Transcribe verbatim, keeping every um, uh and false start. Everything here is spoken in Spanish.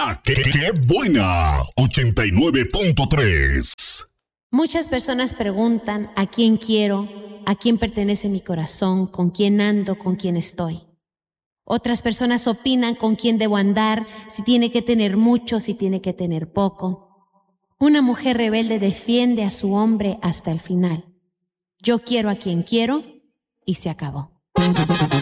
La que, que buena, ochenta y nueve punto tres. Muchas personas preguntan a quién quiero, a quién pertenece mi corazón, con quién ando, con quién estoy. Otras personas opinan con quién debo andar, si tiene que tener mucho, si tiene que tener poco. Una mujer rebelde defiende a su hombre hasta el final. Yo quiero a quien quiero y se acabó.